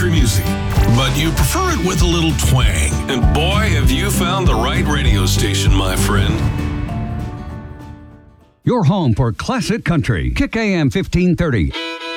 country music, but you prefer it with a little twang. And boy, have you found the right radio station, my friend. Your home for classic country. Kick AM 1530.